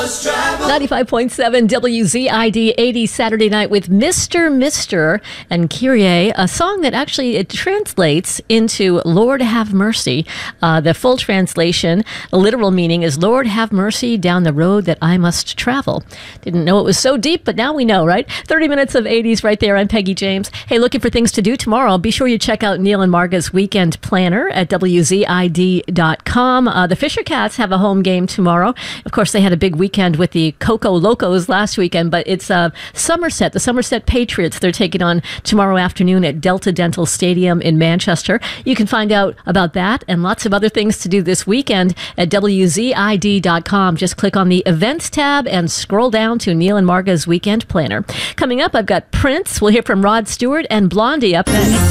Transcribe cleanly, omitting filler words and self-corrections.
95.7 WZID 80 Saturday night with Mr. and Kyrie, a song that actually it translates into Lord have mercy. The full translation, the literal meaning is Lord have mercy down the road that I must travel. Didn't know it was so deep, but now we know, right? 30 minutes of 80s right there. I'm Peggy James. Hey, looking for things to do tomorrow? Be sure you check out Neil and Marga's weekend planner at WZID.com. The Fisher Cats have a home game tomorrow. Of course, they had a big weekend with the Coco Locos last weekend, but it's Somerset, the Somerset Patriots. They're taking on tomorrow afternoon at Delta Dental Stadium in Manchester. You can find out about that and lots of other things to do this weekend at WZID.com. Just click on the events tab and scroll down to Neil and Marga's weekend planner. Coming up, I've got Prince. We'll hear from Rod Stewart and Blondie up next.